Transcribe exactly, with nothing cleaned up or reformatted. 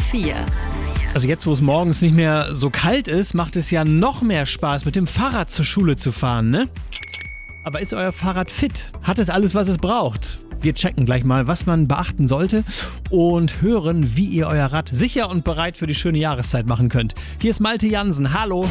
vier. Also jetzt, wo es morgens nicht mehr so kalt ist, macht es ja noch mehr Spaß, mit dem Fahrrad zur Schule zu fahren, ne? Aber ist euer Fahrrad fit? Hat es alles, was es braucht? Wir checken gleich mal, was man beachten sollte und hören, wie ihr euer Rad sicher und bereit für die schöne Jahreszeit machen könnt. Hier ist Malte Jansen. Hallo!